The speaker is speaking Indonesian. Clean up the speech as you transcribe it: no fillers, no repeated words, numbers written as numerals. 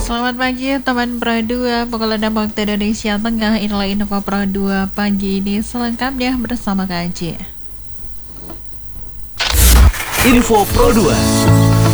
Selamat pagi teman Pro 2, pukul 6 waktu Indonesia Tengah. Inilah info Pro 2 pagi ini selengkapnya bersama Kak Aji. Info Pro 2.